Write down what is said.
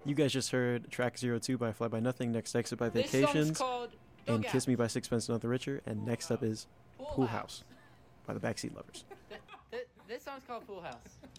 You guys just heard track 02 by Fly By Nothing, next Exit by This Vacations, song's called and Doghouse. Kiss Me by Sixpence None the Richer, and next up is Pool House by the Backseat Lovers. This song's called Pool House.